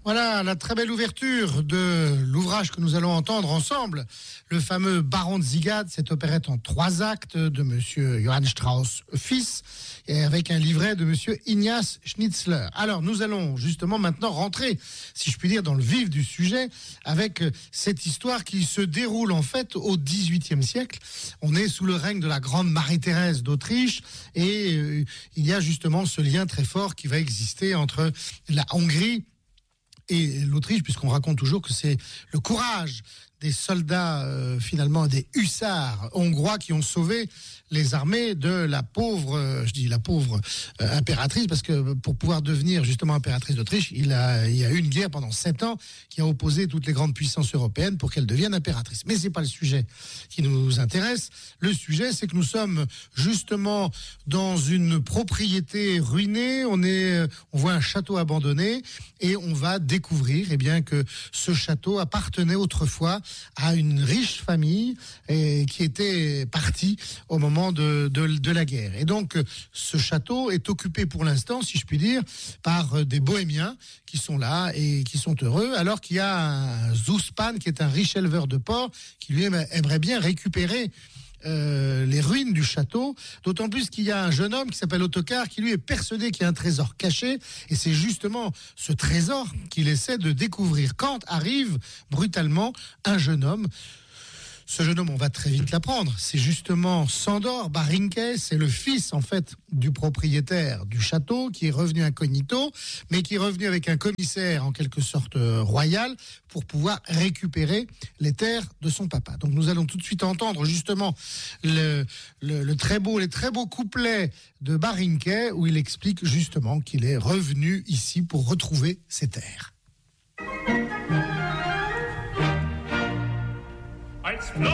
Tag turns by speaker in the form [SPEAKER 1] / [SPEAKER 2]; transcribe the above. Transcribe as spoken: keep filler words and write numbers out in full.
[SPEAKER 1] Voilà la très belle ouverture de l'ouvrage que nous allons entendre ensemble, le fameux Baron de Ziegad, cette opérette en trois actes de monsieur Johann Strauss fils, et avec un livret de monsieur Ignaz Schnitzler. Alors nous allons justement maintenant rentrer, si je puis dire, dans le vif du sujet, avec cette histoire qui se déroule en fait au dix-huitième siècle. On est sous le règne de la grande Marie-Thérèse d'Autriche, et euh, il y a justement ce lien très fort qui va exister entre la Hongrie et l'Autriche, puisqu'on raconte toujours que c'est le courage des soldats, euh, finalement, des hussards hongrois qui ont sauvé les armées de la pauvre, euh, je dis la pauvre euh, impératrice, parce que pour pouvoir devenir justement impératrice d'Autriche, il, a, il y a eu une guerre pendant sept ans qui a opposé toutes les grandes puissances européennes pour qu'elle devienne impératrice. Mais c'est pas le sujet qui nous intéresse. Le sujet, c'est que nous sommes justement dans une propriété ruinée. On est, on voit un château abandonné et on va découvrir, eh bien, que ce château appartenait autrefois à une riche famille et qui était partie au moment de, de, de la guerre. Et donc, ce château est occupé pour l'instant, si je puis dire, par des bohémiens qui sont là et qui sont heureux, alors qu'il y a un Zouspan qui est un riche éleveur de porcs qui lui aimerait bien récupérer Euh, les ruines du château, d'autant plus qu'il y a un jeune homme qui s'appelle Ottokar qui lui est persuadé qu'il y a un trésor caché, et c'est justement ce trésor qu'il essaie de découvrir quand arrive brutalement un jeune homme. Ce jeune homme, on va très vite l'apprendre, c'est justement Sándor Bárynke, c'est le fils en fait du propriétaire du château qui est revenu incognito, mais qui est revenu avec un commissaire en quelque sorte euh, royal pour pouvoir récupérer les terres de son papa. Donc nous allons tout de suite entendre justement le, le, le très beau, les très beaux couplets de Bárynke où il explique justement qu'il est revenu ici pour retrouver ses terres.